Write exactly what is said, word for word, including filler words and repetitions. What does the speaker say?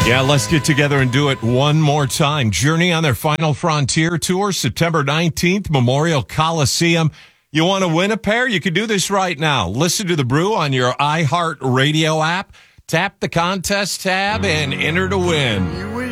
Yeah, let's get together and do it one more time. Journey on their Final Frontier Tour, September nineteenth, Memorial Coliseum. You want to win a pair? You can do this right now. Listen to The Brew on your iHeart Radio app. Tap the contest tab and enter to win.